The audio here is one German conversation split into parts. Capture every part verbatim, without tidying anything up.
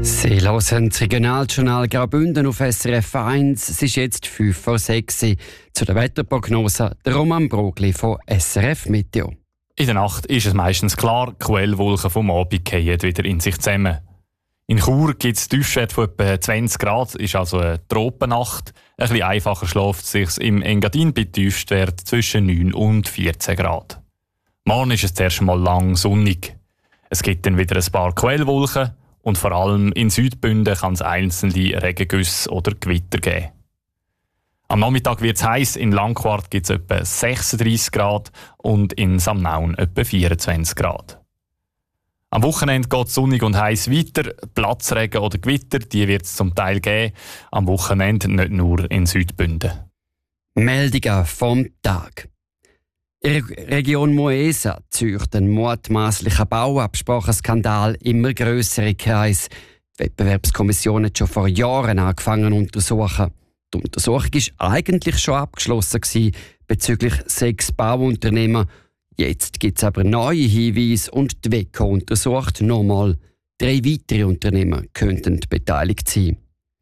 Sie hören das Regionaljournal Graubünden auf S R F eins. Es ist jetzt fünf vor sechs. Zu der Wetterprognose der Roman Brogli von S R F Meteo. In der Nacht ist es meistens klar, die Quellwolken vom Abend fallen wieder in sich zusammen. In Chur gibt es Tiefstwerte von etwa zwanzig Grad, ist also eine Tropennacht. Ein bisschen einfacher schläft es sich im Engadin bei Tiefstwert zwischen neun und vierzehn Grad. Morgen ist es zuerst mal lang sonnig. Es gibt dann wieder ein paar Quellwolken und vor allem in Südbünden kann es einzelne Regengüsse oder Gewitter geben. Am Nachmittag wird es heiß, in Langquart gibt es etwa sechsunddreissig Grad und in Samnaun etwa vierundzwanzig Grad. Am Wochenende geht es sonnig und heiß weiter. Platzregen oder Gewitter, die wird es zum Teil geben. Am Wochenende nicht nur in Südbünden. Meldungen vom Tag. In der Region Moesa zieht ein mutmaßlicher Bauabsprachenskandal immer grössere Kreise. Die Wettbewerbskommission hat schon vor Jahren angefangen zu untersuchen. Die Untersuchung war eigentlich schon abgeschlossen gewesen, bezüglich sechs Bauunternehmen. Jetzt gibt es aber neue Hinweise und die W E C O untersucht nochmal. Drei weitere Unternehmen könnten beteiligt sein.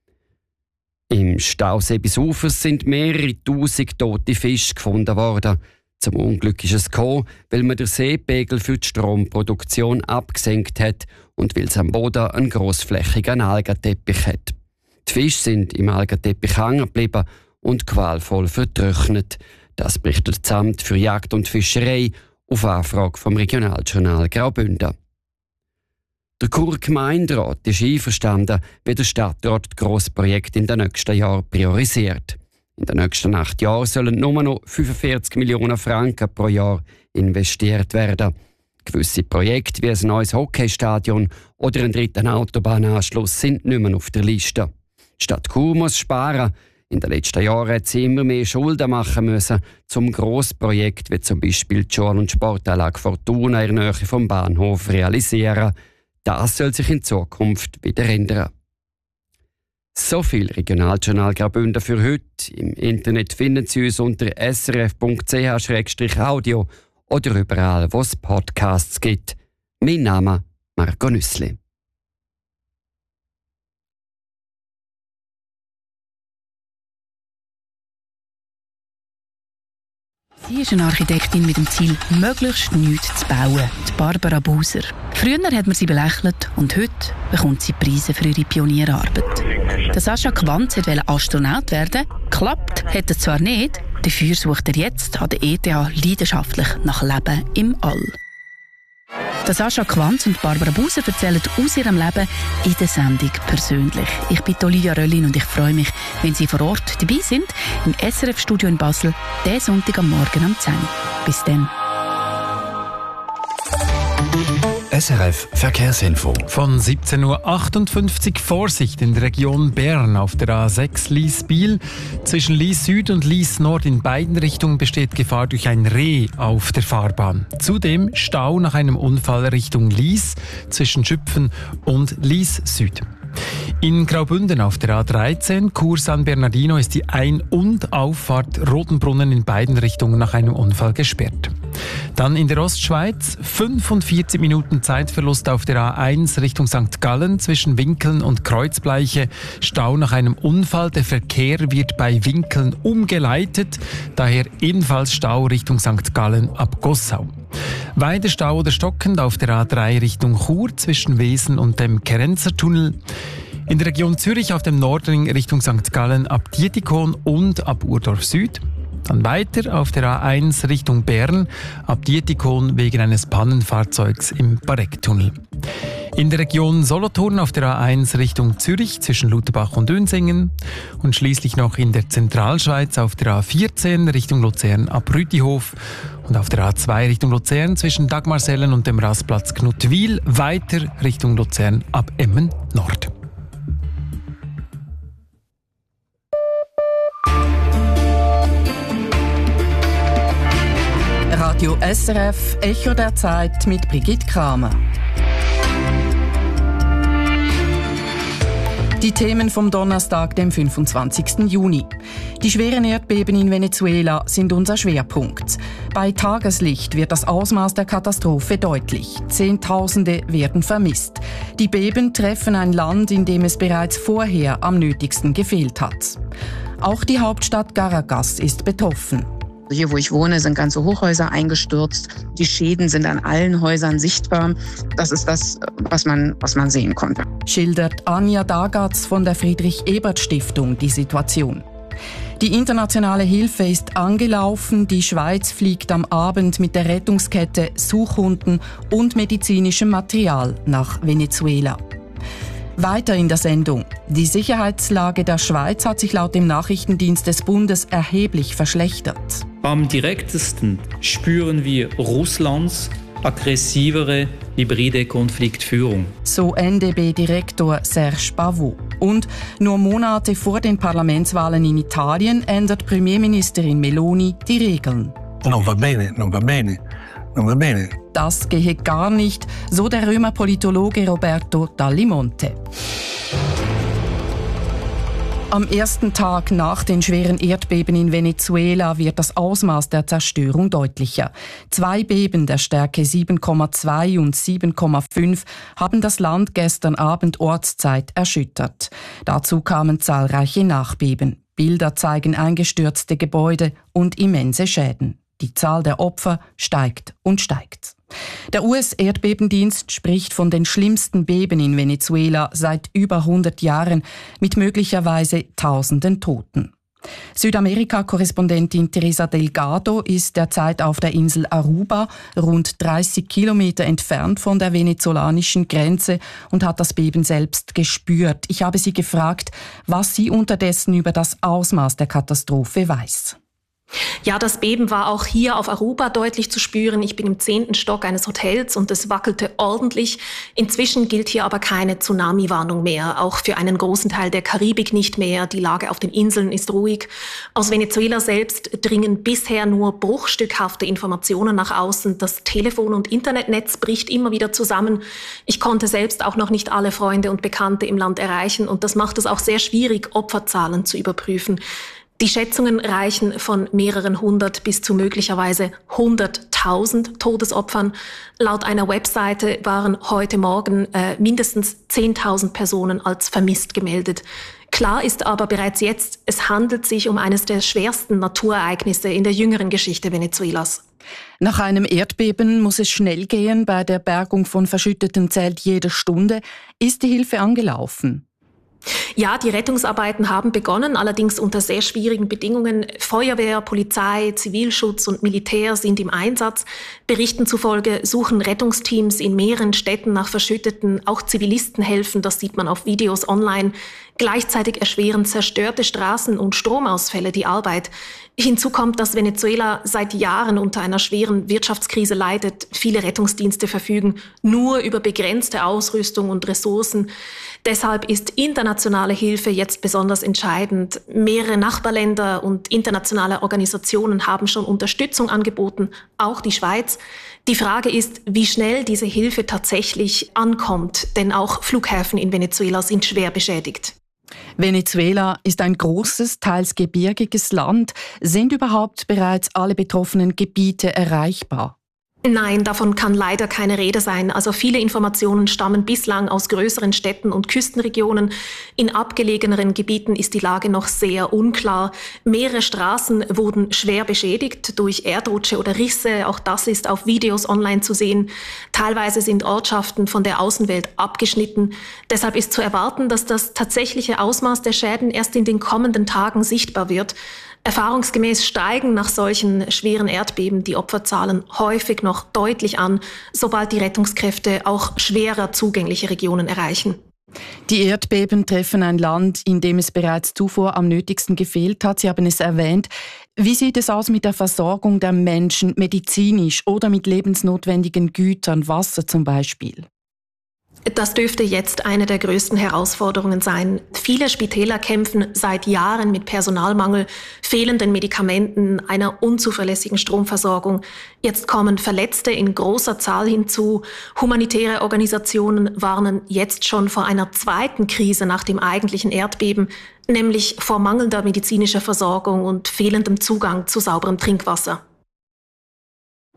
Im Stausee bis Ufers sind mehrere tausend tote Fische gefunden worden. Zum Unglück ist es gekommen, weil man den Seepegel für die Stromproduktion abgesenkt hat und weil es am Boden einen grossflächigen Algenteppich hat. Die Fische sind im Algenteppich hängen geblieben und qualvoll vertrocknet. Das berichtet das Amt für Jagd und Fischerei auf Anfrage vom Regionaljournal Graubünden. Der Churer Gemeinderat ist einverstanden, wie der Stadtrat das Grossprojekt in den nächsten Jahren priorisiert. In den nächsten acht Jahren sollen nur noch fünfundvierzig Millionen Franken pro Jahr investiert werden. Gewisse Projekte wie ein neues Hockeystadion oder ein dritten Autobahnanschluss sind nicht mehr auf der Liste. Die Stadt Chur muss sparen. In den letzten Jahren hat sie immer mehr Schulden machen müssen, um Grossprojekte wie zum Beispiel die Schul- und Sportanlage Fortuna in der Nähe vom Bahnhof realisieren. Das soll sich in Zukunft wieder ändern. So viel Regionaljournal Graubünden für heute. Im Internet finden Sie uns unter s r f punkt c h slash audio oder überall, wo es Podcasts gibt. Mein Name Marco Nüssli. Sie ist eine Architektin mit dem Ziel, möglichst nichts zu bauen. Die Barbara Buser. Früher hat man sie belächelt und heute bekommt sie Preise für ihre Pionierarbeit. Der Sascha Quanz wollte Astronaut werden. Klappt hat er zwar nicht, dafür sucht er jetzt an der E T H leidenschaftlich nach Leben im All. Der Sascha Quanz und Barbara Buser erzählen aus ihrem Leben in der Sendung persönlich. Ich bin Olivia Röllin und ich freue mich, wenn Sie vor Ort dabei sind, im S R F-Studio in Basel, diesen Sonntag am Morgen um zehn Uhr. Bis dann. S R F Verkehrsinfo. Von siebzehn Uhr achtundfünfzig Vorsicht in der Region Bern auf der A sechs Lies-Biel. Zwischen Lies Süd und Lies Nord in beiden Richtungen besteht Gefahr durch ein Reh auf der Fahrbahn. Zudem Stau nach einem Unfall Richtung Lies zwischen Schüpfen und Lies Süd. In Graubünden auf der A dreizehn, Chur San Bernardino, ist die Ein- und Auffahrt Rotenbrunnen in beiden Richtungen nach einem Unfall gesperrt. Dann in der Ostschweiz fünfundvierzig Minuten Zeitverlust auf der A eins Richtung Sankt Gallen zwischen Winkeln und Kreuzbleiche. Stau nach einem Unfall. Der Verkehr wird bei Winkeln umgeleitet. Daher ebenfalls Stau Richtung Sankt Gallen ab Gossau. Weiter Stau oder stockend auf der A drei Richtung Chur zwischen Wesen und dem Kerenzertunnel. In der Region Zürich auf dem Nordring Richtung Sankt Gallen ab Dietikon und ab Urdorf Süd. Dann weiter auf der A eins Richtung Bern, ab Dietikon wegen eines Pannenfahrzeugs im Barecktunnel. In der Region Solothurn auf der A eins Richtung Zürich zwischen Lutherbach und Unsingen. Und schließlich noch in der Zentralschweiz auf der A vierzehn Richtung Luzern ab Rütihof. Und auf der A zwei Richtung Luzern zwischen Dagmarsellen und dem Rastplatz Knutwil weiter Richtung Luzern ab Emmen Nord. Radio S R F, Echo der Zeit mit Brigitte Kramer. Die Themen vom Donnerstag, dem fünfundzwanzigsten Juni. Die schweren Erdbeben in Venezuela sind unser Schwerpunkt. Bei Tageslicht wird das Ausmaß der Katastrophe deutlich. Zehntausende werden vermisst. Die Beben treffen ein Land, in dem es bereits vorher am nötigsten gefehlt hat. Auch die Hauptstadt Caracas ist betroffen. Hier, wo ich wohne, sind ganze Hochhäuser eingestürzt. Die Schäden sind an allen Häusern sichtbar. Das ist das, was man, was man sehen konnte. Schildert Anja Dagatz von der Friedrich-Ebert-Stiftung die Situation. Die internationale Hilfe ist angelaufen. Die Schweiz fliegt am Abend mit der Rettungskette, Suchhunden und medizinischem Material nach Venezuela. Weiter in der Sendung. Die Sicherheitslage der Schweiz hat sich laut dem Nachrichtendienst des Bundes erheblich verschlechtert. Am direktesten spüren wir Russlands aggressivere hybride Konfliktführung. So N D B-Direktor Serge Pavot. Und nur Monate vor den Parlamentswahlen in Italien ändert Premierministerin Meloni die Regeln. Non va bene, non va bene, non va bene. Das gehe gar nicht, so der Römer-Politologe Roberto Dallimonte. Am ersten Tag nach den schweren Erdbeben in Venezuela wird das Ausmaß der Zerstörung deutlicher. Zwei Beben der Stärke sieben Komma zwei und sieben Komma fünf haben das Land gestern Abend Ortszeit erschüttert. Dazu kamen zahlreiche Nachbeben. Bilder zeigen eingestürzte Gebäude und immense Schäden. Die Zahl der Opfer steigt und steigt. Der U S-Erdbebendienst spricht von den schlimmsten Beben in Venezuela seit über hundert Jahren mit möglicherweise Tausenden Toten. Südamerika-Korrespondentin Teresa Delgado ist derzeit auf der Insel Aruba, rund dreißig Kilometer entfernt von der venezolanischen Grenze, und hat das Beben selbst gespürt. Ich habe sie gefragt, was sie unterdessen über das Ausmaß der Katastrophe weiß. Ja, das Beben war auch hier auf Aruba deutlich zu spüren. Ich bin im zehnten Stock eines Hotels und es wackelte ordentlich. Inzwischen gilt hier aber keine Tsunami-Warnung mehr, auch für einen großen Teil der Karibik nicht mehr. Die Lage auf den Inseln ist ruhig. Aus Venezuela selbst dringen bisher nur bruchstückhafte Informationen nach außen. Das Telefon- und Internetnetz bricht immer wieder zusammen. Ich konnte selbst auch noch nicht alle Freunde und Bekannte im Land erreichen und das macht es auch sehr schwierig, Opferzahlen zu überprüfen. Die Schätzungen reichen von mehreren hundert bis zu möglicherweise hunderttausend Todesopfern. Laut einer Webseite waren heute Morgen äh, mindestens zehntausend Personen als vermisst gemeldet. Klar ist aber bereits jetzt, es handelt sich um eines der schwersten Naturereignisse in der jüngeren Geschichte Venezuelas. Nach einem Erdbeben muss es schnell gehen. Bei der Bergung von Verschütteten zählt jede Stunde. Ist die Hilfe angelaufen? Ja, die Rettungsarbeiten haben begonnen, allerdings unter sehr schwierigen Bedingungen. Feuerwehr, Polizei, Zivilschutz und Militär sind im Einsatz. Berichten zufolge suchen Rettungsteams in mehreren Städten nach Verschütteten. Auch Zivilisten helfen, das sieht man auf Videos online. Gleichzeitig erschweren zerstörte Straßen und Stromausfälle die Arbeit. Hinzu kommt, dass Venezuela seit Jahren unter einer schweren Wirtschaftskrise leidet. Viele Rettungsdienste verfügen nur über begrenzte Ausrüstung und Ressourcen. Deshalb ist internationale Hilfe jetzt besonders entscheidend. Mehrere Nachbarländer und internationale Organisationen haben schon Unterstützung angeboten, auch die Schweiz. Die Frage ist, wie schnell diese Hilfe tatsächlich ankommt, denn auch Flughäfen in Venezuela sind schwer beschädigt. Venezuela ist ein großes, teils gebirgiges Land. Sind überhaupt bereits alle betroffenen Gebiete erreichbar? Nein, davon kann leider keine Rede sein. Also viele Informationen stammen bislang aus größeren Städten und Küstenregionen. In abgelegeneren Gebieten ist die Lage noch sehr unklar. Mehrere Straßen wurden schwer beschädigt durch Erdrutsche oder Risse. Auch das ist auf Videos online zu sehen. Teilweise sind Ortschaften von der Außenwelt abgeschnitten. Deshalb ist zu erwarten, dass das tatsächliche Ausmaß der Schäden erst in den kommenden Tagen sichtbar wird. Erfahrungsgemäß steigen nach solchen schweren Erdbeben die Opferzahlen häufig noch deutlich an, sobald die Rettungskräfte auch schwerer zugängliche Regionen erreichen. Die Erdbeben treffen ein Land, in dem es bereits zuvor am nötigsten gefehlt hat. Sie haben es erwähnt. Wie sieht es aus mit der Versorgung der Menschen medizinisch oder mit lebensnotwendigen Gütern, Wasser zum Beispiel? Das dürfte jetzt eine der größten Herausforderungen sein. Viele Spitäler kämpfen seit Jahren mit Personalmangel, fehlenden Medikamenten, einer unzuverlässigen Stromversorgung. Jetzt kommen Verletzte in großer Zahl hinzu. Humanitäre Organisationen warnen jetzt schon vor einer zweiten Krise nach dem eigentlichen Erdbeben, nämlich vor mangelnder medizinischer Versorgung und fehlendem Zugang zu sauberem Trinkwasser.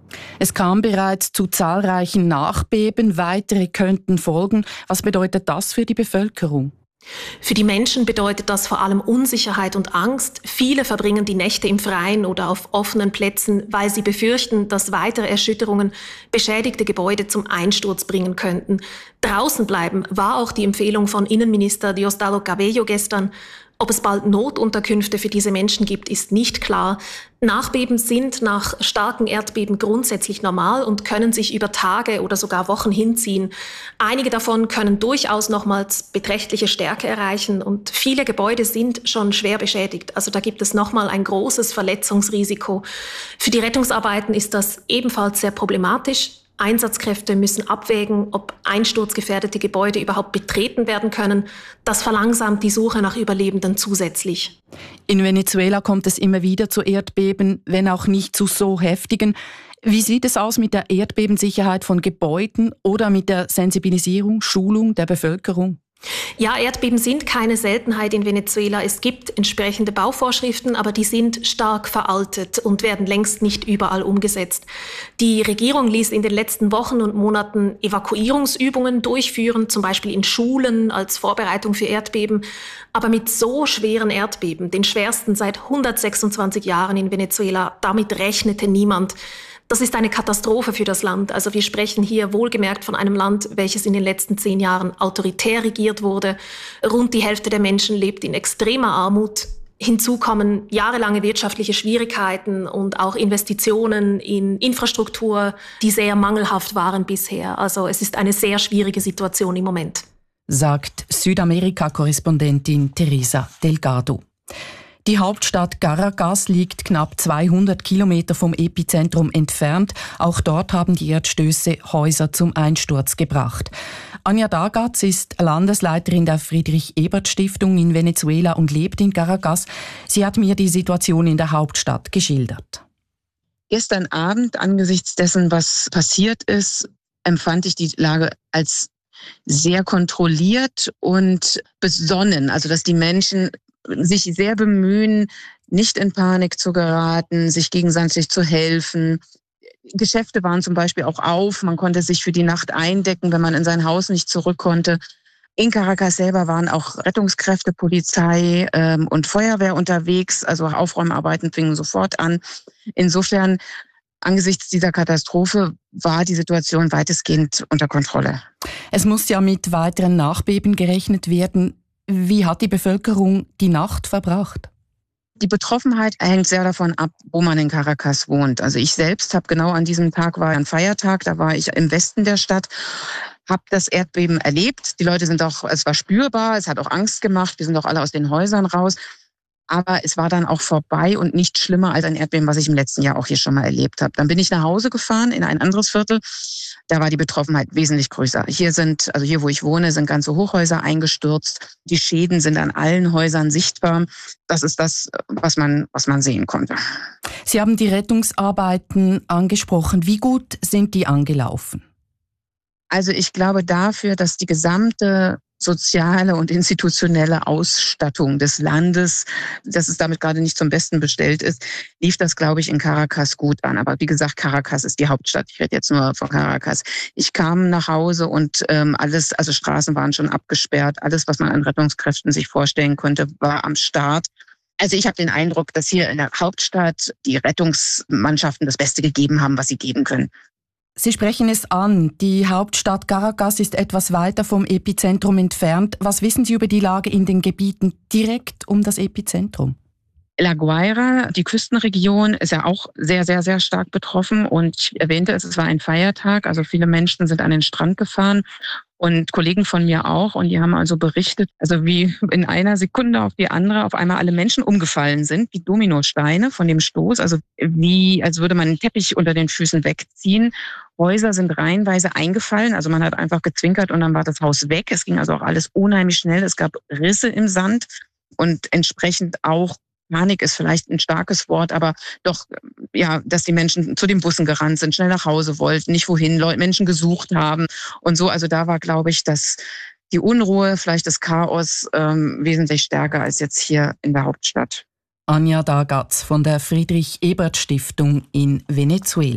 Es kam bereits zu zahlreichen Nachbeben, weitere könnten folgen. Was bedeutet das für die Bevölkerung? Für die Menschen bedeutet das vor allem Unsicherheit und Angst. Viele verbringen die Nächte im Freien oder auf offenen Plätzen, weil sie befürchten, dass weitere Erschütterungen beschädigte Gebäude zum Einsturz bringen könnten. Draußen bleiben war auch die Empfehlung von Innenminister Diosdado Cabello gestern. Ob es bald Notunterkünfte für diese Menschen gibt, ist nicht klar. Nachbeben sind nach starken Erdbeben grundsätzlich normal und können sich über Tage oder sogar Wochen hinziehen. Einige davon können durchaus nochmals beträchtliche Stärke erreichen und viele Gebäude sind schon schwer beschädigt. Also da gibt es nochmal ein großes Verletzungsrisiko. Für die Rettungsarbeiten ist das ebenfalls sehr problematisch. Einsatzkräfte müssen abwägen, ob einsturzgefährdete Gebäude überhaupt betreten werden können. Das verlangsamt die Suche nach Überlebenden zusätzlich. In Venezuela kommt es immer wieder zu Erdbeben, wenn auch nicht zu so heftigen. Wie sieht es aus mit der Erdbebensicherheit von Gebäuden oder mit der Sensibilisierung, Schulung der Bevölkerung? Ja, Erdbeben sind keine Seltenheit in Venezuela. Es gibt entsprechende Bauvorschriften, aber die sind stark veraltet und werden längst nicht überall umgesetzt. Die Regierung ließ in den letzten Wochen und Monaten Evakuierungsübungen durchführen, zum Beispiel in Schulen als Vorbereitung für Erdbeben. Aber mit so schweren Erdbeben, den schwersten seit hundertsechsundzwanzig Jahren in Venezuela, damit rechnete niemand. Das ist eine Katastrophe für das Land. Also wir sprechen hier wohlgemerkt von einem Land, welches in den letzten zehn Jahren autoritär regiert wurde. Rund die Hälfte der Menschen lebt in extremer Armut. Hinzu kommen jahrelange wirtschaftliche Schwierigkeiten und auch Investitionen in Infrastruktur, die sehr mangelhaft waren bisher. Also es ist eine sehr schwierige Situation im Moment. Sagt Südamerika-Korrespondentin Teresa Delgado. Die Hauptstadt Caracas liegt knapp zweihundert Kilometer vom Epizentrum entfernt. Auch dort haben die Erdstöße Häuser zum Einsturz gebracht. Anja Dagatz ist Landesleiterin der Friedrich-Ebert-Stiftung in Venezuela und lebt in Caracas. Sie hat mir die Situation in der Hauptstadt geschildert. Gestern Abend, angesichts dessen, was passiert ist, empfand ich die Lage als sehr kontrolliert und besonnen. Also dass die Menschen sich sehr bemühen, nicht in Panik zu geraten, sich gegenseitig zu helfen. Geschäfte waren zum Beispiel auch auf. Man konnte sich für die Nacht eindecken, wenn man in sein Haus nicht zurück konnte. In Caracas selber waren auch Rettungskräfte, Polizei ähm, und Feuerwehr unterwegs. Also Aufräumarbeiten fingen sofort an. Insofern, angesichts dieser Katastrophe war die Situation weitestgehend unter Kontrolle. Es muss ja mit weiteren Nachbeben gerechnet werden. Wie hat die Bevölkerung die Nacht verbracht? Die Betroffenheit hängt sehr davon ab, wo man in Caracas wohnt. Also ich selbst habe genau an diesem Tag, war ein Feiertag, da war ich im Westen der Stadt, habe das Erdbeben erlebt. Die Leute sind auch, es war spürbar, es hat auch Angst gemacht, wir sind auch alle aus den Häusern raus. Aber es war dann auch vorbei und nicht schlimmer als ein Erdbeben, was ich im letzten Jahr auch hier schon mal erlebt habe. Dann bin ich nach Hause gefahren in ein anderes Viertel. Da war die Betroffenheit wesentlich größer. Hier sind, also hier, wo ich wohne, sind ganze Hochhäuser eingestürzt. Die Schäden sind an allen Häusern sichtbar. Das ist das, was man, was man sehen konnte. Sie haben die Rettungsarbeiten angesprochen. Wie gut sind die angelaufen? Also ich glaube dafür, dass die gesamte soziale und institutionelle Ausstattung des Landes, dass es damit gerade nicht zum Besten bestellt ist, lief das, glaube ich, in Caracas gut an. Aber wie gesagt, Caracas ist die Hauptstadt. Ich rede jetzt nur von Caracas. Ich kam nach Hause und ähm, alles, also Straßen waren schon abgesperrt. Alles, was man an Rettungskräften sich vorstellen konnte, war am Start. Also ich habe den Eindruck, dass hier in der Hauptstadt die Rettungsmannschaften das Beste gegeben haben, was sie geben können. Sie sprechen es an. Die Hauptstadt Caracas ist etwas weiter vom Epizentrum entfernt. Was wissen Sie über die Lage in den Gebieten direkt um das Epizentrum? La Guaira, die Küstenregion, ist ja auch sehr, sehr, sehr stark betroffen. Und ich erwähnte es, es war ein Feiertag. Also viele Menschen sind an den Strand gefahren und Kollegen von mir auch. Und die haben also berichtet, also wie in einer Sekunde auf die andere auf einmal alle Menschen umgefallen sind, wie Dominosteine von dem Stoß. Also wie, als würde man einen Teppich unter den Füßen wegziehen. Häuser sind reihenweise eingefallen. Also man hat einfach gezwinkert und dann war das Haus weg. Es ging also auch alles unheimlich schnell. Es gab Risse im Sand und entsprechend auch Panik ist vielleicht ein starkes Wort, aber doch, ja, dass die Menschen zu den Bussen gerannt sind, schnell nach Hause wollten, nicht wohin, Leute, Menschen gesucht haben und so. Also da war, glaube ich, dass die Unruhe, vielleicht das Chaos ähm, wesentlich stärker als jetzt hier in der Hauptstadt. Anja Dagatz von der Friedrich-Ebert-Stiftung in Venezuela.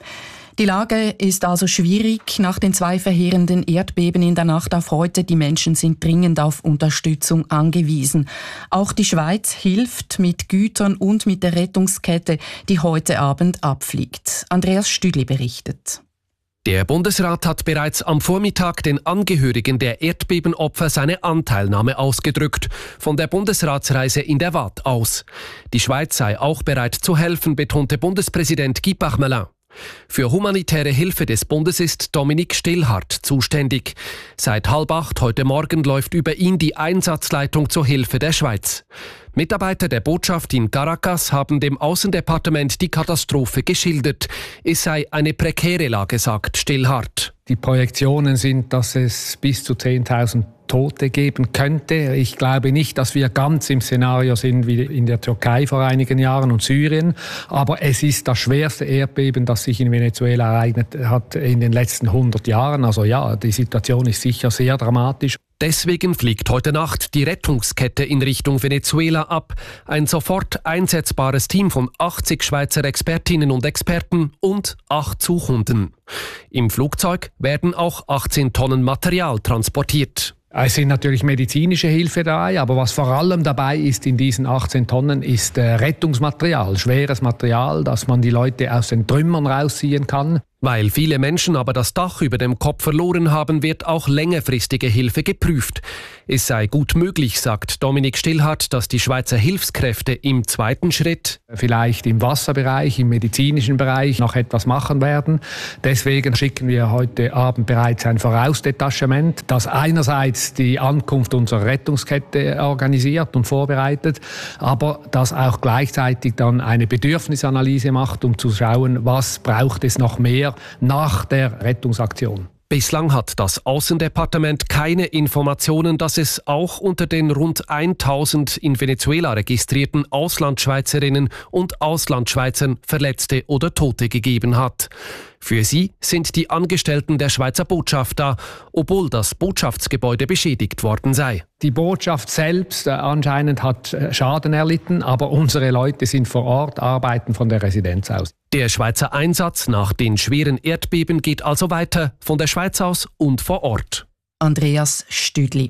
Die Lage ist also schwierig. Nach den zwei verheerenden Erdbeben in der Nacht auf heute, die Menschen sind dringend auf Unterstützung angewiesen. Auch die Schweiz hilft mit Gütern und mit der Rettungskette, die heute Abend abfliegt. Andreas Stüdli berichtet. Der Bundesrat hat bereits am Vormittag den Angehörigen der Erdbebenopfer seine Anteilnahme ausgedrückt, von der Bundesratsreise in der Waadt aus. Die Schweiz sei auch bereit zu helfen, betonte Bundespräsident Guy Parmelin. Für humanitäre Hilfe des Bundes ist Dominik Stillhardt zuständig. Seit halb acht heute Morgen läuft über ihn die Einsatzleitung zur Hilfe der Schweiz. Mitarbeiter der Botschaft in Caracas haben dem Außendepartement die Katastrophe geschildert. Es sei eine prekäre Lage, sagt Stillhardt. Die Projektionen sind, dass es bis zu zehntausend Tote geben könnte. Ich glaube nicht, dass wir ganz im Szenario sind wie in der Türkei vor einigen Jahren und Syrien. Aber es ist das schwerste Erdbeben, das sich in Venezuela ereignet hat in den letzten hundert Jahren. Also ja, die Situation ist sicher sehr dramatisch. Deswegen fliegt heute Nacht die Rettungskette in Richtung Venezuela ab. Ein sofort einsetzbares Team von achtzig Schweizer Expertinnen und Experten und acht Suchhunden. Im Flugzeug werden auch achtzehn Tonnen Material transportiert. Es sind natürlich medizinische Hilfe dabei, aber was vor allem dabei ist in diesen achtzehn Tonnen, ist Rettungsmaterial, schweres Material, dass man die Leute aus den Trümmern rausziehen kann. Weil viele Menschen aber das Dach über dem Kopf verloren haben, wird auch längerfristige Hilfe geprüft. Es sei gut möglich, sagt Dominik Stillhardt, dass die Schweizer Hilfskräfte im zweiten Schritt vielleicht im Wasserbereich, im medizinischen Bereich noch etwas machen werden. Deswegen schicken wir heute Abend bereits ein Vorausdetachement, das einerseits die Ankunft unserer Rettungskette organisiert und vorbereitet, aber das auch gleichzeitig dann eine Bedürfnisanalyse macht, um zu schauen, was braucht es noch mehr nach der Rettungsaktion. Bislang hat das Außendepartement keine Informationen, dass es auch unter den rund tausend in Venezuela registrierten Auslandschweizerinnen und Auslandschweizern Verletzte oder Tote gegeben hat. Für sie sind die Angestellten der Schweizer Botschaft da, obwohl das Botschaftsgebäude beschädigt worden sei. Die Botschaft selbst äh, anscheinend hat äh, Schaden erlitten, aber unsere Leute sind vor Ort, arbeiten von der Residenz aus. Der Schweizer Einsatz nach den schweren Erdbeben geht also weiter, von der Schweiz aus und vor Ort. Andreas Stüdli.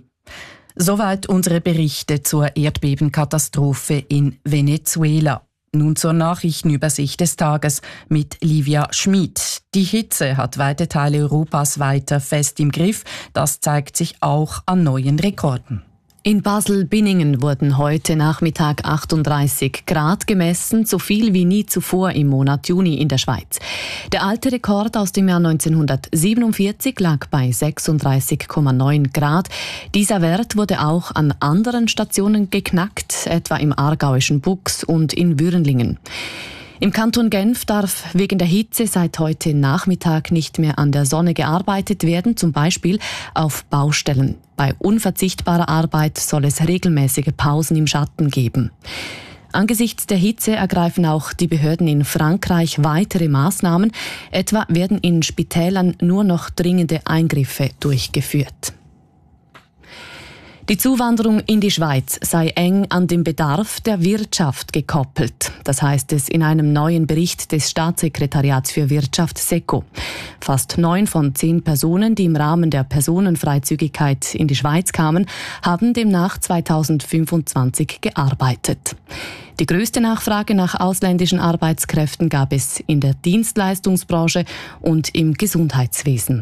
Soweit unsere Berichte zur Erdbebenkatastrophe in Venezuela. Nun zur Nachrichtenübersicht des Tages mit Livia Schmid. Die Hitze hat weite Teile Europas weiter fest im Griff. Das zeigt sich auch an neuen Rekorden. In Basel-Binningen wurden heute Nachmittag achtunddreißig Grad gemessen, so viel wie nie zuvor im Monat Juni in der Schweiz. Der alte Rekord aus dem Jahr neunzehnhundertsiebenundvierzig lag bei sechsunddreißig Komma neun Grad. Dieser Wert wurde auch an anderen Stationen geknackt, etwa im aargauischen Buchs und in Würenlingen. Im Kanton Genf darf wegen der Hitze seit heute Nachmittag nicht mehr an der Sonne gearbeitet werden, zum Beispiel auf Baustellen. Bei unverzichtbarer Arbeit soll es regelmäßige Pausen im Schatten geben. Angesichts der Hitze ergreifen auch die Behörden in Frankreich weitere Maßnahmen. Etwa werden in Spitälern nur noch dringende Eingriffe durchgeführt. Die Zuwanderung in die Schweiz sei eng an den Bedarf der Wirtschaft gekoppelt. Das heißt es in einem neuen Bericht des Staatssekretariats für Wirtschaft SECO. Fast neun von zehn Personen, die im Rahmen der Personenfreizügigkeit in die Schweiz kamen, haben demnach zweitausendfünfundzwanzig gearbeitet. Die größte Nachfrage nach ausländischen Arbeitskräften gab es in der Dienstleistungsbranche und im Gesundheitswesen.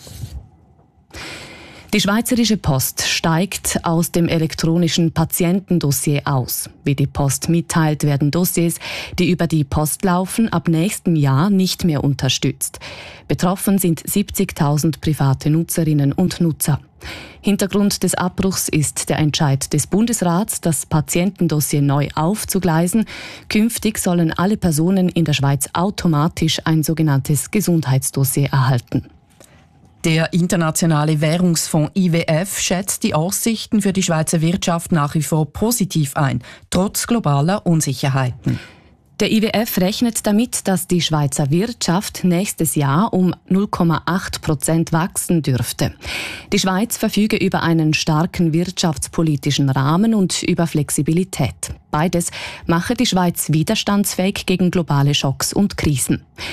Die Schweizerische Post steigt aus dem elektronischen Patientendossier aus. Wie die Post mitteilt, werden Dossiers, die über die Post laufen, ab nächstem Jahr nicht mehr unterstützt. Betroffen sind siebzigtausend private Nutzerinnen und Nutzer. Hintergrund des Abbruchs ist der Entscheid des Bundesrats, das Patientendossier neu aufzugleisen. Künftig sollen alle Personen in der Schweiz automatisch ein sogenanntes Gesundheitsdossier erhalten. Der Internationale Währungsfonds I W F schätzt die Aussichten für die Schweizer Wirtschaft nach wie vor positiv ein, trotz globaler Unsicherheiten. Der I W F rechnet damit, dass die Schweizer Wirtschaft nächstes Jahr um null Komma acht Prozent wachsen dürfte. Die Schweiz verfüge über einen starken wirtschaftspolitischen Rahmen und über Flexibilität. Beides mache die Schweiz widerstandsfähig gegen globale Schocks und Krisen.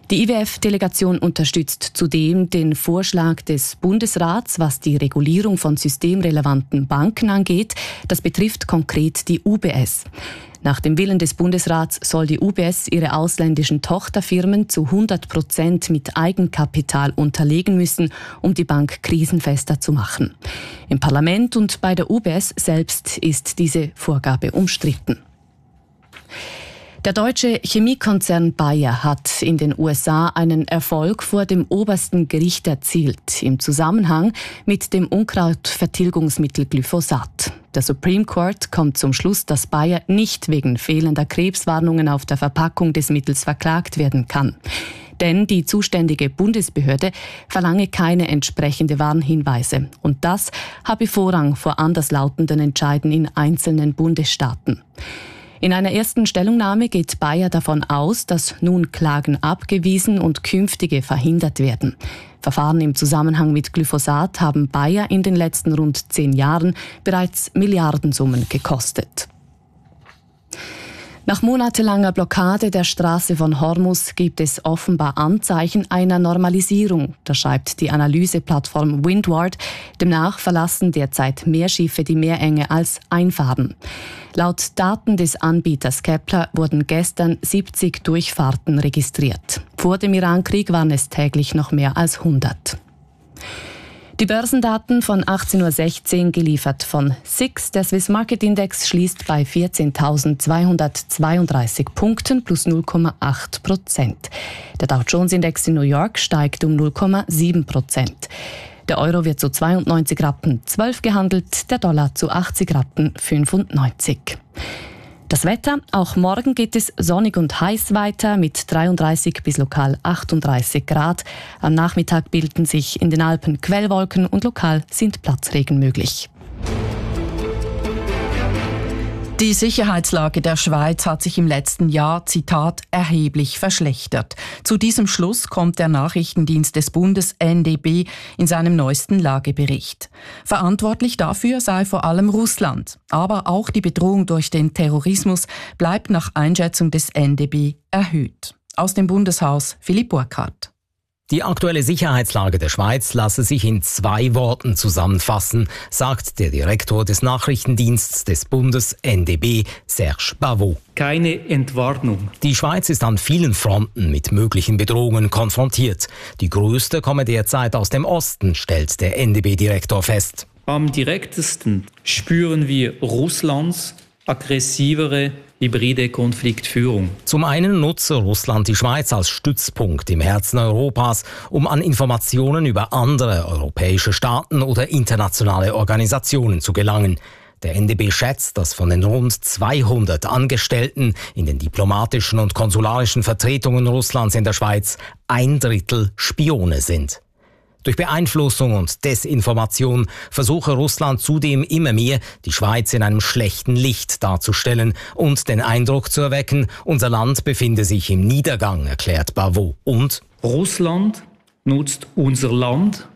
Die I W F-Delegation unterstützt zudem den Vorschlag des Bundesrats, was die Regulierung von systemrelevanten Banken angeht. Das betrifft konkret die U B S. Nach dem Willen des Bundesrats soll die U B S ihre ausländischen Tochterfirmen zu hundert Prozent mit Eigenkapital unterlegen müssen, um die Bank krisenfester zu machen. Im Parlament und bei der U B S selbst ist diese Vorgabe umstritten. Der deutsche Chemiekonzern Bayer hat in den U S A einen Erfolg vor dem obersten Gericht erzielt im Zusammenhang mit dem Unkrautvertilgungsmittel Glyphosat. Der Supreme Court kommt zum Schluss, dass Bayer nicht wegen fehlender Krebswarnungen auf der Verpackung des Mittels verklagt werden kann. Denn die zuständige Bundesbehörde verlange keine entsprechende Warnhinweise. Und das habe Vorrang vor anderslautenden Entscheiden in einzelnen Bundesstaaten. In einer ersten Stellungnahme geht Bayer davon aus, dass nun Klagen abgewiesen und künftige verhindert werden. Verfahren im Zusammenhang mit Glyphosat haben Bayer in den letzten rund zehn Jahren bereits Milliardensummen gekostet. Nach monatelanger Blockade der Straße von Hormuz gibt es offenbar Anzeichen einer Normalisierung, das schreibt die Analyseplattform Windward. Demnach verlassen derzeit mehr Schiffe die Meerenge als einfahren. Laut Daten des Anbieters Kepler wurden gestern siebzig Durchfahrten registriert. Vor dem Irankrieg waren es täglich noch mehr als hundert. Die Börsendaten von achtzehn Uhr sechzehn geliefert von S I X. Der Swiss Market Index schließt bei vierzehntausendzweihundertzweiunddreißig Punkten plus null Komma acht Prozent. Der Dow Jones Index in New York steigt um null Komma sieben Prozent. Der Euro wird zu zweiundneunzig Rappen zwölf gehandelt, der Dollar zu achtzig Rappen fünfundneunzig. Das Wetter, auch morgen geht es sonnig und heiß weiter mit dreiunddreißig bis lokal achtunddreißig Grad. Am Nachmittag bilden sich in den Alpen Quellwolken und lokal sind Platzregen möglich. Die Sicherheitslage der Schweiz hat sich im letzten Jahr, Zitat, erheblich verschlechtert. Zu diesem Schluss kommt der Nachrichtendienst des Bundes N D B in seinem neuesten Lagebericht. Verantwortlich dafür sei vor allem Russland. Aber auch die Bedrohung durch den Terrorismus bleibt nach Einschätzung des N D B erhöht. Aus dem Bundeshaus Philipp Burkhardt. Die aktuelle Sicherheitslage der Schweiz lasse sich in zwei Worten zusammenfassen, sagt der Direktor des Nachrichtendienstes des Bundes N D B, Serge Bavot. Keine Entwarnung. Die Schweiz ist an vielen Fronten mit möglichen Bedrohungen konfrontiert. Die größte komme derzeit aus dem Osten, stellt der N D B-Direktor fest. Am direktesten spüren wir Russlands aggressivere hybride Konfliktführung. Zum einen nutze Russland die Schweiz als Stützpunkt im Herzen Europas, um an Informationen über andere europäische Staaten oder internationale Organisationen zu gelangen. Der N D B schätzt, dass von den rund zweihundert Angestellten in den diplomatischen und konsularischen Vertretungen Russlands in der Schweiz ein Drittel Spione sind. Durch Beeinflussung und Desinformation versuche Russland zudem immer mehr, die Schweiz in einem schlechten Licht darzustellen und den Eindruck zu erwecken, unser Land befinde sich im Niedergang, erklärt Bavot. Und Russland nutzt unser Land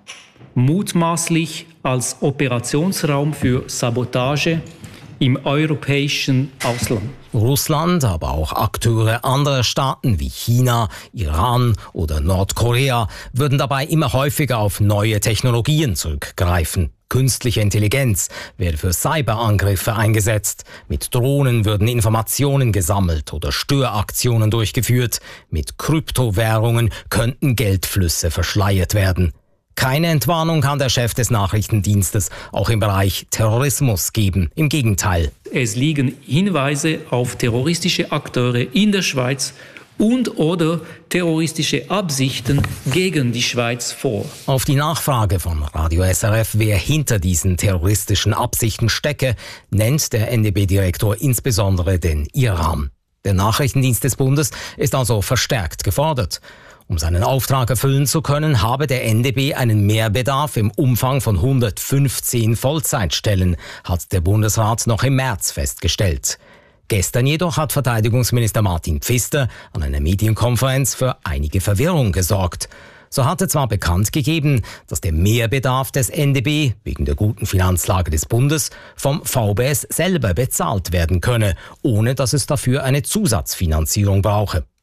mutmaßlich als Operationsraum für Sabotage im europäischen Ausland. Russland, aber auch Akteure anderer Staaten wie China, Iran oder Nordkorea würden dabei immer häufiger auf neue Technologien zurückgreifen. Künstliche Intelligenz werde für Cyberangriffe eingesetzt. Mit Drohnen würden Informationen gesammelt oder Störaktionen durchgeführt. Mit Kryptowährungen könnten Geldflüsse verschleiert werden. Keine Entwarnung kann der Chef des Nachrichtendienstes auch im Bereich Terrorismus geben. Im Gegenteil. Es liegen Hinweise auf terroristische Akteure in der Schweiz und oder terroristische Absichten gegen die Schweiz vor. Auf die Nachfrage von Radio S R F, wer hinter diesen terroristischen Absichten stecke, nennt der N D B-Direktor insbesondere den Iran. Der Nachrichtendienst des Bundes ist also verstärkt gefordert. Um seinen Auftrag erfüllen zu können, habe der N D B einen Mehrbedarf im Umfang von hundertfünfzehn Vollzeitstellen, hat der Bundesrat noch im März festgestellt. Gestern jedoch hat Verteidigungsminister Martin Pfister an einer Medienkonferenz für einige Verwirrung gesorgt. So hatte zwar bekannt gegeben, dass der Mehrbedarf des N D B wegen der guten Finanzlage des Bundes vom V B S selber bezahlt werden könne, ohne dass es dafür eine Zusatzfinanzierung brauche.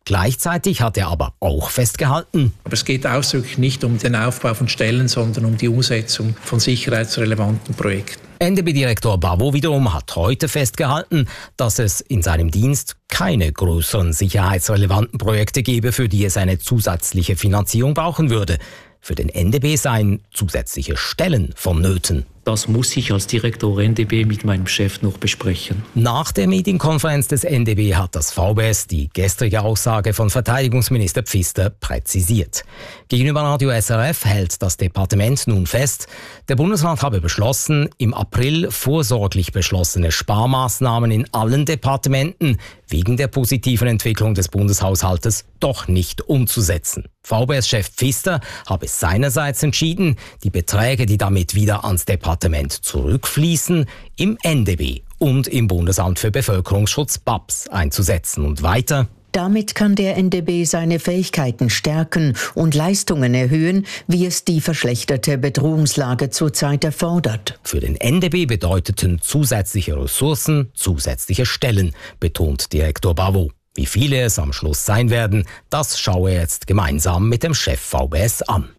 Gleichzeitig hat er aber auch festgehalten: Aber es geht ausdrücklich nicht um den Aufbau von Stellen, sondern um die Umsetzung von sicherheitsrelevanten Projekten. N D B-Direktor Bavo wiederum hat heute festgehalten, dass es in seinem Dienst keine größeren sicherheitsrelevanten Projekte gebe, für die es eine zusätzliche Finanzierung brauchen würde. Für den N D B seien zusätzliche Stellen vonnöten. Das muss ich als Direktor N D B mit meinem Chef noch besprechen. Nach der Medienkonferenz des N D B hat das V B S die gestrige Aussage von Verteidigungsminister Pfister präzisiert. Gegenüber Radio S R F hält das Departement nun fest, der Bundesrat habe beschlossen, im April vorsorglich beschlossene Sparmaßnahmen in allen Departementen wegen der positiven Entwicklung des Bundeshaushaltes doch nicht umzusetzen. V B S-Chef Pfister habe seinerseits entschieden, die Beträge, die damit wieder ans Departement zurückfließen, im N D B und im Bundesamt für Bevölkerungsschutz B A B S einzusetzen. Und weiter: Damit kann der N D B seine Fähigkeiten stärken und Leistungen erhöhen, wie es die verschlechterte Bedrohungslage zurzeit erfordert. Für den N D B bedeuteten zusätzliche Ressourcen zusätzliche Stellen, betont Direktor Bavo. Wie viele es am Schluss sein werden, das schaue er jetzt gemeinsam mit dem Chef V B S an.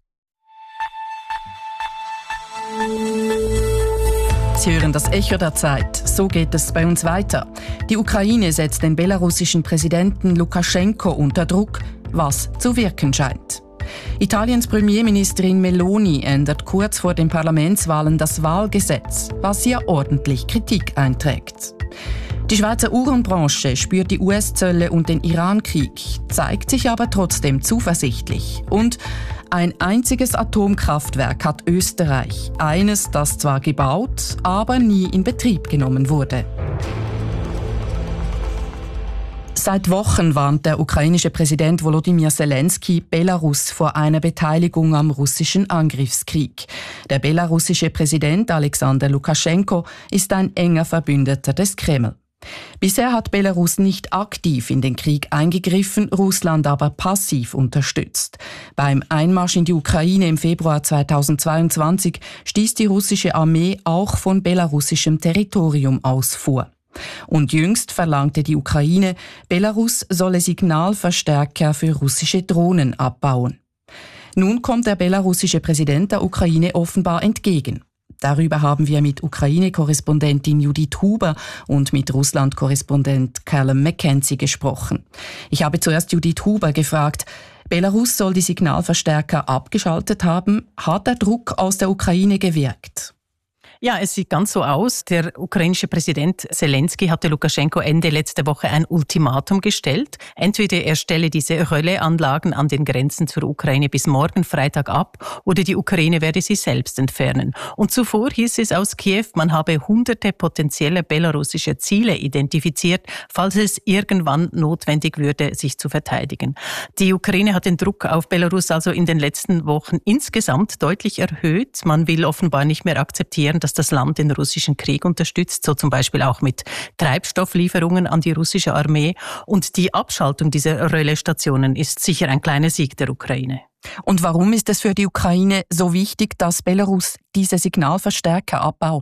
Sie hören das Echo der Zeit. So geht es bei uns weiter. Die Ukraine setzt den belarussischen Präsidenten Lukaschenko unter Druck, was zu wirken scheint. Italiens Premierministerin Meloni ändert kurz vor den Parlamentswahlen das Wahlgesetz, was ihr ordentlich Kritik einträgt. Die Schweizer Uhrenbranche spürt die U S-Zölle und den Iran-Krieg, zeigt sich aber trotzdem zuversichtlich. Und ein einziges Atomkraftwerk hat Österreich. Eines, das zwar gebaut, aber nie in Betrieb genommen wurde. Seit Wochen warnt der ukrainische Präsident Volodymyr Zelensky Belarus vor einer Beteiligung am russischen Angriffskrieg. Der belarussische Präsident Alexander Lukaschenko ist ein enger Verbündeter des Kreml. Bisher hat Belarus nicht aktiv in den Krieg eingegriffen, Russland aber passiv unterstützt. Beim Einmarsch in die Ukraine im Februar zweitausendzweiundzwanzig stieß die russische Armee auch von belarussischem Territorium aus vor. Und jüngst verlangte die Ukraine, Belarus solle Signalverstärker für russische Drohnen abbauen. Nun kommt der belarussische Präsident der Ukraine offenbar entgegen. Darüber haben wir mit Ukraine-Korrespondentin Judith Huber und mit Russland-Korrespondent Callum McKenzie gesprochen. Ich habe zuerst Judith Huber gefragt, Belarus soll die Signalverstärker abgeschaltet haben. Hat der Druck aus der Ukraine gewirkt? Ja, es sieht ganz so aus. Der ukrainische Präsident Zelensky hatte Lukaschenko Ende letzte Woche ein Ultimatum gestellt. Entweder er stelle diese Relaisanlagen an den Grenzen zur Ukraine bis morgen Freitag ab oder die Ukraine werde sie selbst entfernen. Und zuvor hieß es aus Kiew, man habe hunderte potenzielle belarussische Ziele identifiziert, falls es irgendwann notwendig würde, sich zu verteidigen. Die Ukraine hat den Druck auf Belarus also in den letzten Wochen insgesamt deutlich erhöht. Man will offenbar nicht mehr akzeptieren, dass das Land den russischen Krieg unterstützt, so zum Beispiel auch mit Treibstofflieferungen an die russische Armee. Und die Abschaltung dieser Relaisstationen ist sicher ein kleiner Sieg der Ukraine. Und warum ist es für die Ukraine so wichtig, dass Belarus diese Signalverstärker abbaut?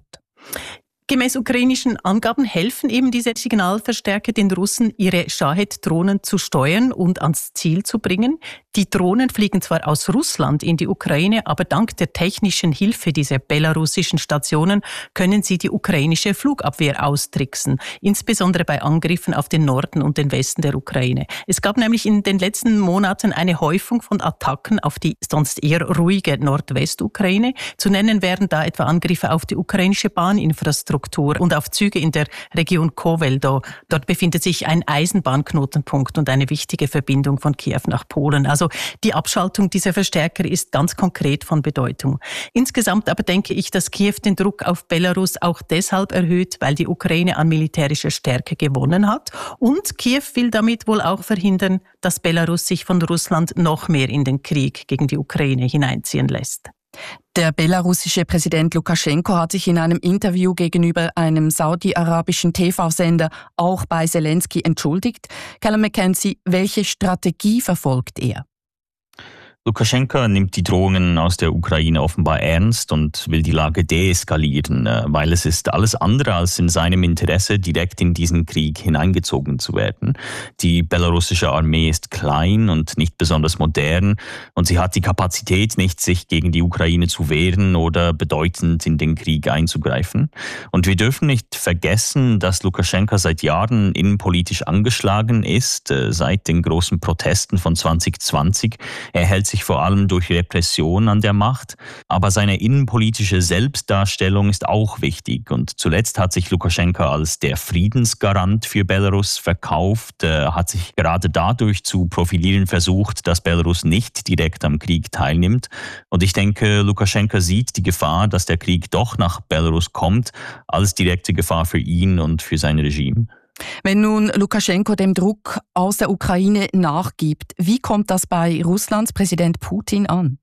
Gemäß ukrainischen Angaben helfen eben diese Signalverstärker den Russen, ihre Shahed-Drohnen zu steuern und ans Ziel zu bringen. Die Drohnen fliegen zwar aus Russland in die Ukraine, aber dank der technischen Hilfe dieser belarussischen Stationen können sie die ukrainische Flugabwehr austricksen, insbesondere bei Angriffen auf den Norden und den Westen der Ukraine. Es gab nämlich in den letzten Monaten eine Häufung von Attacken auf die sonst eher ruhige Nordwestukraine. Zu nennen wären da etwa Angriffe auf die ukrainische Bahninfrastruktur und auf Züge in der Region Kowel. Dort befindet sich ein Eisenbahnknotenpunkt und eine wichtige Verbindung von Kiew nach Polen. Also die Abschaltung dieser Verstärker ist ganz konkret von Bedeutung. Insgesamt aber denke ich, dass Kiew den Druck auf Belarus auch deshalb erhöht, weil die Ukraine an militärischer Stärke gewonnen hat. Und Kiew will damit wohl auch verhindern, dass Belarus sich von Russland noch mehr in den Krieg gegen die Ukraine hineinziehen lässt. Der belarussische Präsident Lukaschenko hat sich in einem Interview gegenüber einem saudi-arabischen T V-Sender auch bei Zelensky entschuldigt. Callum McKenzie, welche Strategie verfolgt er? Lukaschenka nimmt die Drohungen aus der Ukraine offenbar ernst und will die Lage deeskalieren, weil es ist alles andere als in seinem Interesse, direkt in diesen Krieg hineingezogen zu werden. Die belarussische Armee ist klein und nicht besonders modern und sie hat die Kapazität nicht, sich gegen die Ukraine zu wehren oder bedeutend in den Krieg einzugreifen. Und wir dürfen nicht vergessen, dass Lukaschenka seit Jahren innenpolitisch angeschlagen ist, seit den großen Protesten von zwanzig zwanzig. Er hält sich vor allem durch Repression an der Macht, aber seine innenpolitische Selbstdarstellung ist auch wichtig. Und zuletzt hat sich Lukaschenka als der Friedensgarant für Belarus verkauft, er hat sich gerade dadurch zu profilieren versucht, dass Belarus nicht direkt am Krieg teilnimmt. Und ich denke, Lukaschenka sieht die Gefahr, dass der Krieg doch nach Belarus kommt, als direkte Gefahr für ihn und für sein Regime. Wenn nun Lukaschenko dem Druck aus der Ukraine nachgibt, wie kommt das bei Russlands Präsident Putin an?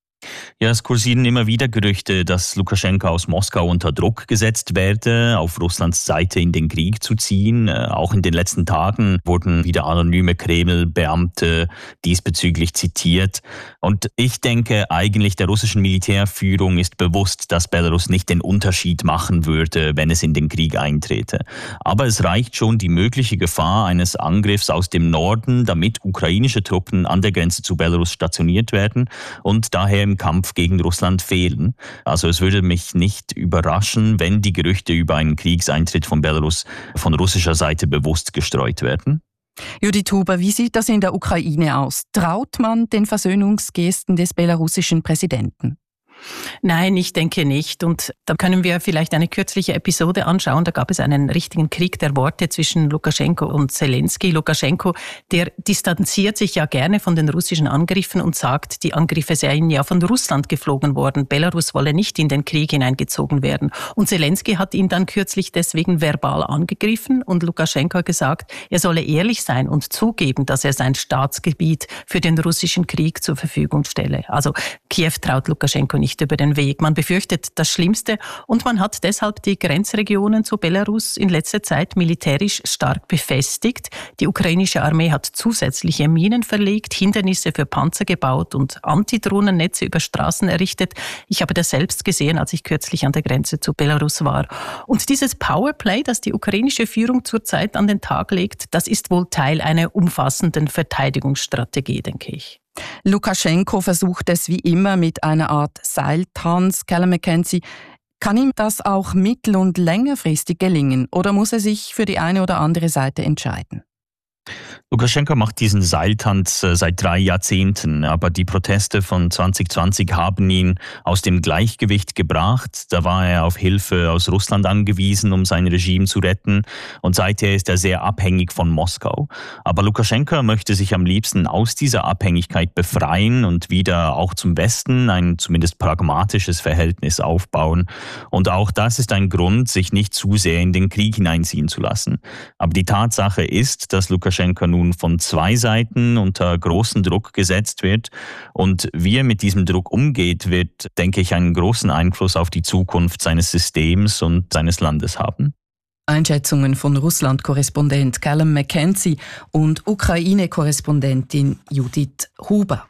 Ja, es kursieren immer wieder Gerüchte, dass Lukaschenka aus Moskau unter Druck gesetzt werde, auf Russlands Seite in den Krieg zu ziehen. Auch in den letzten Tagen wurden wieder anonyme Kreml-Beamte diesbezüglich zitiert. Und ich denke eigentlich, der russischen Militärführung ist bewusst, dass Belarus nicht den Unterschied machen würde, wenn es in den Krieg eintrete. Aber es reicht schon die mögliche Gefahr eines Angriffs aus dem Norden, damit ukrainische Truppen an der Grenze zu Belarus stationiert werden und daher im Kampf gegen Russland fehlen. Also es würde mich nicht überraschen, wenn die Gerüchte über einen Kriegseintritt von Belarus von russischer Seite bewusst gestreut werden. Judith Huber, wie sieht das in der Ukraine aus? Traut man den Versöhnungsgesten des belarussischen Präsidenten? Nein, ich denke nicht. Und da können wir vielleicht eine kürzliche Episode anschauen. Da gab es einen richtigen Krieg der Worte zwischen Lukaschenko und Zelensky. Lukaschenko, der distanziert sich ja gerne von den russischen Angriffen und sagt, die Angriffe seien ja von Russland geflogen worden. Belarus wolle nicht in den Krieg hineingezogen werden. Und Zelensky hat ihn dann kürzlich deswegen verbal angegriffen und Lukaschenko hat gesagt, er solle ehrlich sein und zugeben, dass er sein Staatsgebiet für den russischen Krieg zur Verfügung stelle. Also Kiew traut Lukaschenko nicht über den Weg. Man befürchtet das Schlimmste und man hat deshalb die Grenzregionen zu Belarus in letzter Zeit militärisch stark befestigt. Die ukrainische Armee hat zusätzliche Minen verlegt, Hindernisse für Panzer gebaut und Antidrohnennetze über Straßen errichtet. Ich habe das selbst gesehen, als ich kürzlich an der Grenze zu Belarus war. Und dieses Powerplay, das die ukrainische Führung zurzeit an den Tag legt, das ist wohl Teil einer umfassenden Verteidigungsstrategie, denke ich. Lukaschenko versucht es wie immer mit einer Art Seiltanz. Callum McKenzie, kann ihm das auch mittel- und längerfristig gelingen oder muss er sich für die eine oder andere Seite entscheiden? Lukaschenka macht diesen Seiltanz seit drei Jahrzehnten, aber die Proteste von zwanzig zwanzig haben ihn aus dem Gleichgewicht gebracht. Da war er auf Hilfe aus Russland angewiesen, um sein Regime zu retten und seither ist er sehr abhängig von Moskau. Aber Lukaschenka möchte sich am liebsten aus dieser Abhängigkeit befreien und wieder auch zum Westen ein zumindest pragmatisches Verhältnis aufbauen. Und auch das ist ein Grund, sich nicht zu sehr in den Krieg hineinziehen zu lassen. Aber die Tatsache ist, dass Lukaschenka nun von zwei Seiten unter großen Druck gesetzt wird. Und wie er mit diesem Druck umgeht, wird, denke ich, einen großen Einfluss auf die Zukunft seines Systems und seines Landes haben. Einschätzungen von Russland-Korrespondent Callum McKenzie und Ukraine-Korrespondentin Judith Huber.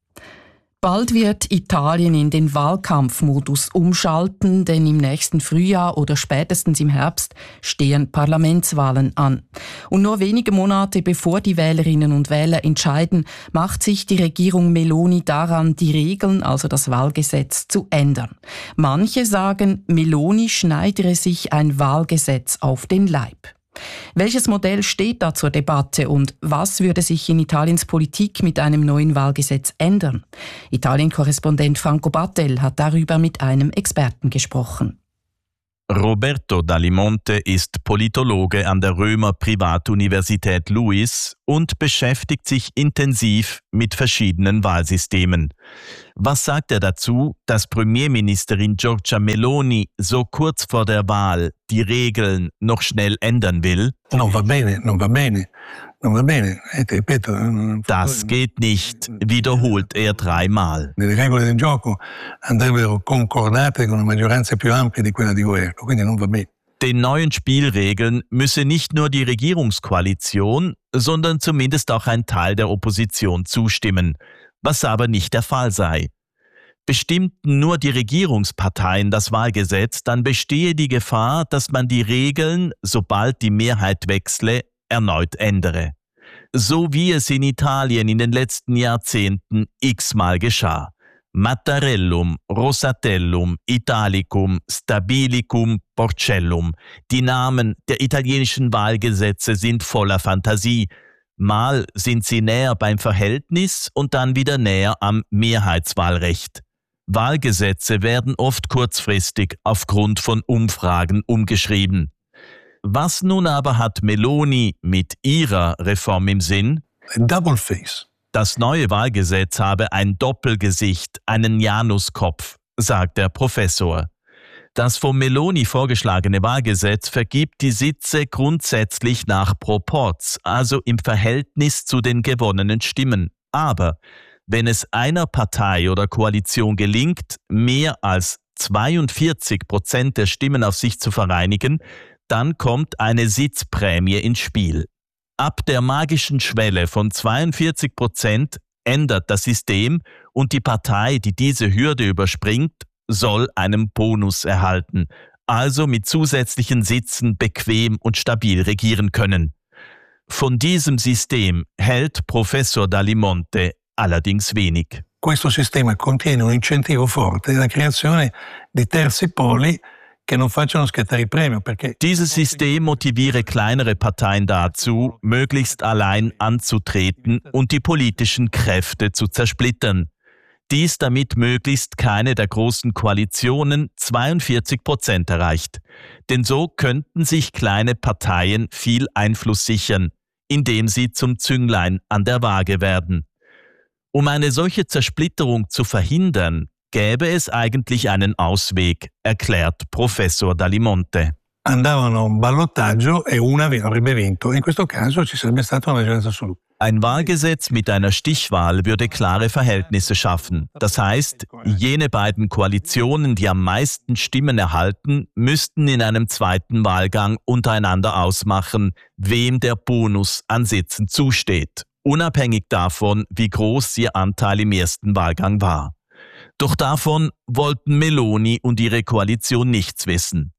Bald wird Italien in den Wahlkampfmodus umschalten, denn im nächsten Frühjahr oder spätestens im Herbst stehen Parlamentswahlen an. Und nur wenige Monate bevor die Wählerinnen und Wähler entscheiden, macht sich die Regierung Meloni daran, die Regeln, also das Wahlgesetz, zu ändern. Manche sagen, Meloni schneidere sich ein Wahlgesetz auf den Leib. Welches Modell steht da zur Debatte und was würde sich in Italiens Politik mit einem neuen Wahlgesetz ändern? Italien-Korrespondent Franco Battel hat darüber mit einem Experten gesprochen. Roberto Dallimonte ist Politologe an der Römer Privatuniversität Luis und beschäftigt sich intensiv mit verschiedenen Wahlsystemen. Was sagt er dazu, dass Premierministerin Giorgia Meloni so kurz vor der Wahl die Regeln noch schnell ändern will? Non va bene, non va bene. Das geht nicht, wiederholt er dreimal. Le regole del gioco andrebbero concordate con una maggioranza più ampia di quella di governo, quindi non va bene. Den neuen Spielregeln müsse nicht nur die Regierungskoalition, sondern zumindest auch ein Teil der Opposition zustimmen. was aber nicht der Fall sei. Bestimmten nur die Regierungsparteien das Wahlgesetz, dann bestehe die Gefahr, dass man die Regeln, sobald die Mehrheit wechsle, erneut ändere. So wie es in Italien in den letzten Jahrzehnten x-mal geschah. Mattarellum, Rosatellum, Italicum, Stabilicum, Porcellum. Die Namen der italienischen Wahlgesetze sind voller Fantasie. Mal sind sie näher beim Verhältnis und dann wieder näher am Mehrheitswahlrecht. Wahlgesetze werden oft kurzfristig aufgrund von Umfragen umgeschrieben. Was nun aber hat Meloni mit ihrer Reform im Sinn? Ein Double Face. Das neue Wahlgesetz habe ein Doppelgesicht, einen Januskopf, sagt der Professor. Das von Meloni vorgeschlagene Wahlgesetz vergibt die Sitze grundsätzlich nach Proporz, also im Verhältnis zu den gewonnenen Stimmen. Aber wenn es einer Partei oder Koalition gelingt, mehr als zweiundvierzig Prozent der Stimmen auf sich zu vereinigen, dann kommt eine Sitzprämie ins Spiel. Ab der magischen Schwelle von zweiundvierzig Prozent ändert das System und die Partei, die diese Hürde überspringt, soll einen Bonus erhalten, also mit zusätzlichen Sitzen bequem und stabil regieren können. Von diesem System hält Professor Dallimonte allerdings wenig. Questo sistema contiene un incentivo forte della creazione di terzi poli che non facciano scattare il premio, perché dieses System motiviere kleinere Parteien dazu, möglichst allein anzutreten und die politischen Kräfte zu zersplittern. Dies damit möglichst keine der großen Koalitionen zweiundvierzig Prozent erreicht. Denn so könnten sich kleine Parteien viel Einfluss sichern, indem sie zum Zünglein an der Waage werden. Um eine solche Zersplitterung zu verhindern, gäbe es eigentlich einen Ausweg, erklärt Professor Dallimonte. Andavano a un ballottaggio e una avrebbe vinto. In questo caso ci sarebbe stata una maggioranza assoluta. Ein Wahlgesetz mit einer Stichwahl würde klare Verhältnisse schaffen. Das heißt, jene beiden Koalitionen, die am meisten Stimmen erhalten, müssten in einem zweiten Wahlgang untereinander ausmachen, wem der Bonus an Sitzen zusteht, unabhängig davon, wie groß ihr Anteil im ersten Wahlgang war. Doch davon wollten Meloni und ihre Koalition nichts wissen.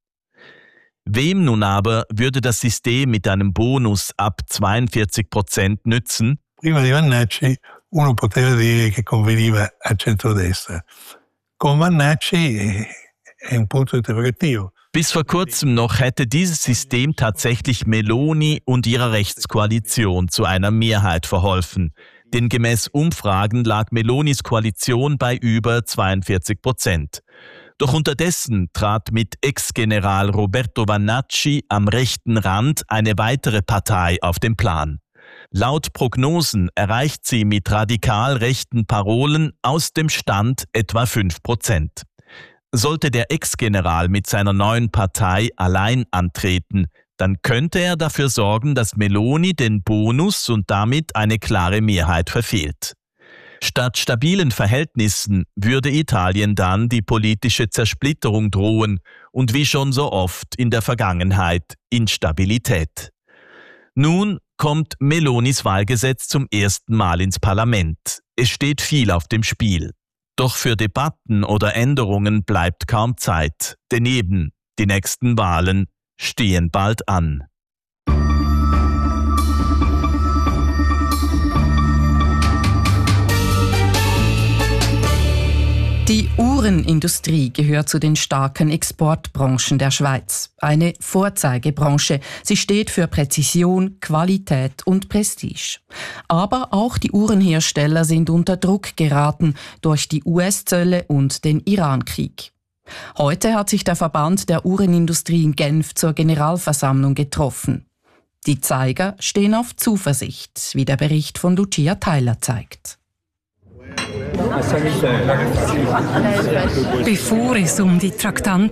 Wem nun aber würde das System mit einem Bonus ab zweiundvierzig Prozent nützen? Prima di Vannacci uno poteva dire che conveniva al centrodestra. Con Vannacci è un punto interrogativo. Bis vor kurzem noch hätte dieses System tatsächlich Meloni und ihrer Rechtskoalition zu einer Mehrheit verholfen. Denn gemäß Umfragen lag Melonis Koalition bei über zweiundvierzig Prozent. Doch unterdessen trat mit Ex-General Roberto Vannacci am rechten Rand eine weitere Partei auf den Plan. Laut Prognosen erreicht sie mit radikal rechten Parolen aus dem Stand etwa fünf Prozent. Sollte der Ex-General mit seiner neuen Partei allein antreten, dann könnte er dafür sorgen, dass Meloni den Bonus und damit eine klare Mehrheit verfehlt. Statt stabilen Verhältnissen würde Italien dann die politische Zersplitterung drohen und wie schon so oft in der Vergangenheit Instabilität. Nun kommt Melonis Wahlgesetz zum ersten Mal ins Parlament. Es steht viel auf dem Spiel. Doch für Debatten oder Änderungen bleibt kaum Zeit, denn eben die nächsten Wahlen stehen bald an. Die Uhrenindustrie gehört zu den starken Exportbranchen der Schweiz. Eine Vorzeigebranche. Sie steht für Präzision, Qualität und Prestige. Aber auch die Uhrenhersteller sind unter Druck geraten durch die U S-Zölle und den Irankrieg. Heute hat sich der Verband der Uhrenindustrie in Genf zur Generalversammlung getroffen. Die Zeiger stehen auf Zuversicht, wie der Bericht von Lucia Tyler zeigt. Bevor es um die Traktanten